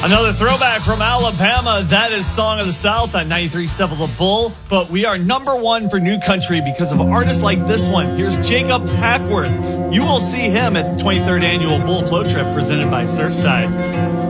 Another throwback from Alabama. That is Song of the South on 93.7 The Bull. But we are number one for new country because of artists like this one. Here's Jacob Hackworth. You will see him at the 23rd Annual Bull Float Trip presented by Surfside.